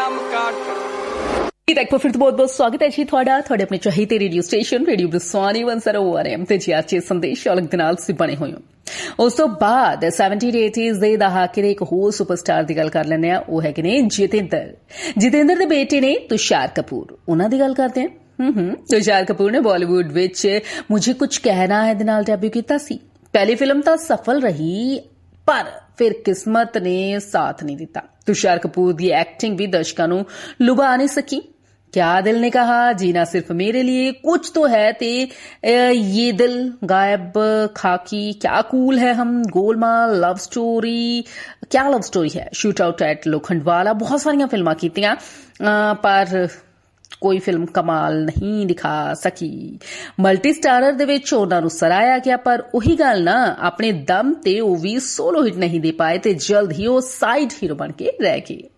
ਫਿਰ ਤੋਂ ਬਹੁਤ ਸਵਾਗਤ ਹੈ ਜੀ ਤੁਹਾਡੇ ਆਪਣੇ ਚਾਹੀਦੇ ਰੇਡੀਓ ਸਟੇਸ਼ਨ ਰੇਡੀਓ ਬਰਸਾਨੀ 101 ਤੇ ਜੀਆਰਚੇ ਸੰਦੇਸ਼ ਔਲਖ ਦੇ ਨਾਲ ਤੁਸੀਂ ਬਣੇ ਹੋਏ ਹੋ। ਉਸ ਤੋਂ ਬਾਅਦ 70-80s ਦੇ ਦਹਾਕੇ ਦੇ ਇੱਕ ਹੋਰ ਸੁਪਰਸਟਾਰ ਦੀ ਗੱਲ ਕਰ ਲੈਂਦੇ ਆ। ਉਹ ਹੈਗੇ ਨੇ ਜਤਿੰਦਰ ਦੇ ਬੇਟੇ ਨੇ ਤੁਸ਼ਾਰ ਕਪੂਰ। ਉਹਨਾਂ ਦੀ ਗੱਲ ਕਰਦੇ ਹਾਂ। ਤੁਸ਼ਾਰ ਕਪੂਰ ਨੇ ਬਾਲੀਵੁੱਡ ਵਿੱਚ ਮੁਝੇ ਕੁਝ ਕਹਿਣਾ ਹੈ ਦੇ ਨਾਲ ਡੈਬਿਊ ਕੀਤਾ ਸੀ। ਪਹਿਲੀ ਫਿਲਮ ਤਾਂ ਸਫਲ ਰਹੀ ਪਰ ਫਿਰ ਕਿਸਮਤ ਨੇ ਸਾਥ ਨਹੀਂ ਦਿੱਤਾ। तुषार कपूर की एक्टिंग भी दर्शकों को लुभा नहीं सकी। क्या दिल ने कहा, जीना सिर्फ मेरे लिए, कुछ तो है ते ये दिल, गायब, खाकी, क्या कूल है हम, गोलमाल, लव स्टोरी, क्या लव स्टोरी है, शूट आउट एट लोखंडवाला, बहुत सारिया फिल्मां कीतियां पर कोई फिल्म कमाल नहीं दिखा सकी। मल्टी स्टारर दे विच उन्हां नूं सराया गया पर उही गल ना अपने दम ते वो भी सोलो हिट नहीं दे पाए ते जल्द ही वो साइड हीरो बन के रह गए।